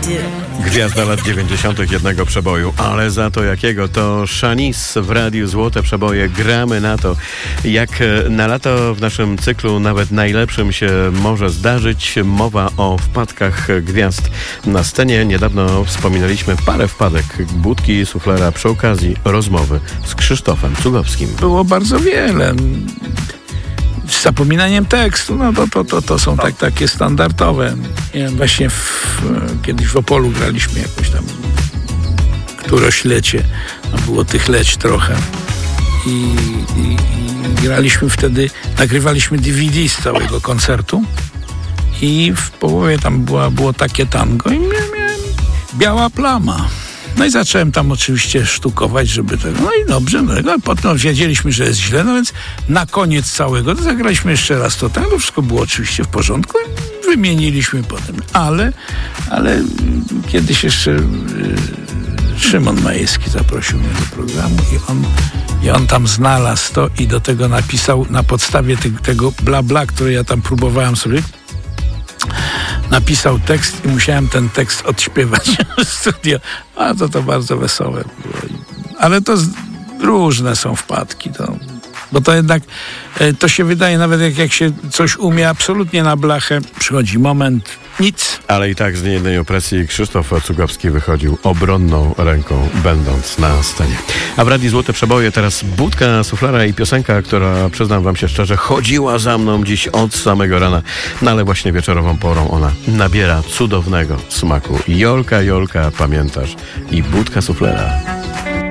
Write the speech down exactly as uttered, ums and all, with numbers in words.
Gwiazda lat dziewięćdziesiątych jednego przeboju, ale za to jakiego? To Shanice w Radiu Złote Przeboje. Gramy na to. Jak na lato w naszym cyklu nawet najlepszym się może zdarzyć. Mowa o wpadkach gwiazd na scenie. Niedawno wspominaliśmy parę wpadek Budki, Suflera przy okazji rozmowy z Krzysztofem Cugowskim. Było bardzo wiele. Z zapominaniem tekstu, no to, to, to, to są tak, takie standardowe. Nie wiem, właśnie w, kiedyś w Opolu graliśmy jakoś tam któreś lecie, no było tych leć trochę i, i, i graliśmy wtedy, nagrywaliśmy D V D z całego koncertu i w połowie tam była, było takie tango i miałem, miałem biała plama. No i zacząłem tam oczywiście sztukować, żeby tego, no i dobrze, no i potem wiedzieliśmy, że jest źle, no więc na koniec całego to zagraliśmy jeszcze raz to tango, wszystko było oczywiście w porządku i wymieniliśmy potem, ale, ale kiedyś jeszcze y, Szymon Majewski zaprosił mnie do programu i on, i on tam znalazł to i do tego napisał na podstawie te, tego bla bla, który ja tam próbowałem sobie, napisał tekst i musiałem ten tekst odśpiewać w studio. A to to bardzo wesołe było. Ale to z, różne są wpadki. To, bo to jednak, to się wydaje, nawet jak, jak się coś umie absolutnie na blachę, przychodzi moment, nic. Ale i tak z niejednej opresji Krzysztof Cugowski wychodził obronną ręką, będąc na scenie. A w Radiu Złote Przeboje teraz Budka, Suflera i piosenka, która, przyznam wam się szczerze, chodziła za mną dziś od samego rana. No ale właśnie wieczorową porą ona nabiera cudownego smaku. Jolka, Jolka, pamiętasz? I Budka, Suflera.